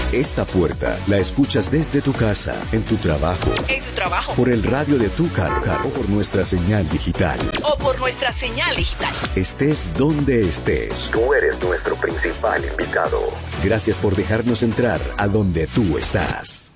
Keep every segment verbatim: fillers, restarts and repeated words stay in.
Esta puerta la escuchas desde tu casa, en tu trabajo, en tu trabajo, por el radio de tu carro, o por nuestra señal digital. O por nuestra señal digital. Estés donde estés, tú eres nuestro principal invitado. Gracias por dejarnos entrar a donde tú estás.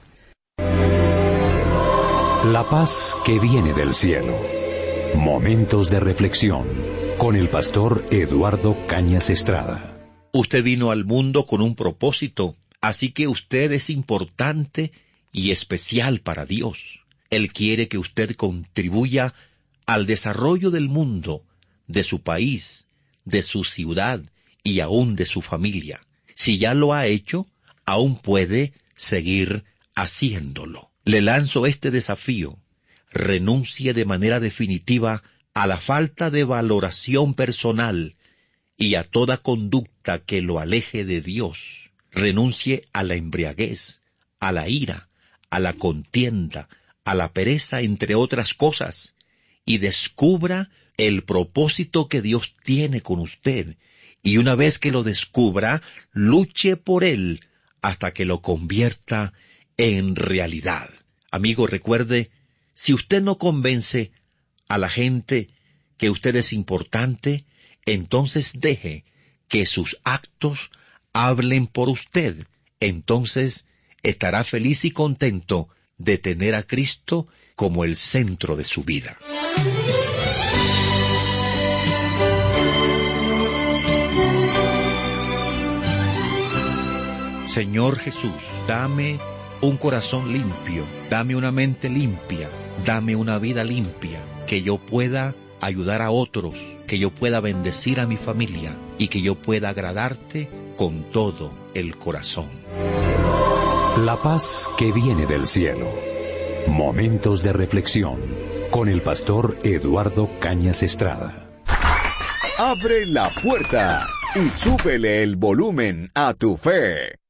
La paz que viene del cielo. Momentos de reflexión con el pastor Eduardo Cañas Estrada. Usted vino al mundo con un propósito, así que usted es importante y especial para Dios. Él quiere que usted contribuya al desarrollo del mundo, de su país, de su ciudad y aún de su familia. Si ya lo ha hecho, aún puede seguir haciéndolo. Le lanzo este desafío: renuncie de manera definitiva a la falta de valoración personal y a toda conducta que lo aleje de Dios. Renuncie a la embriaguez, a la ira, a la contienda, a la pereza, entre otras cosas, y descubra el propósito que Dios tiene con usted. Y una vez que lo descubra, luche por él hasta que lo convierta en realidad. Amigo, recuerde, si usted no convence a la gente que usted es importante, entonces deje que sus actos hablen por usted. Entonces estará feliz y contento de tener a Cristo como el centro de su vida. Señor Jesús, dame un corazón limpio, dame una mente limpia, dame una vida limpia, que yo pueda ayudar a otros, que yo pueda bendecir a mi familia y que yo pueda agradarte con todo el corazón. La paz que viene del cielo. Momentos de reflexión con el pastor Eduardo Cañas Estrada. Abre la puerta y súbele el volumen a tu fe.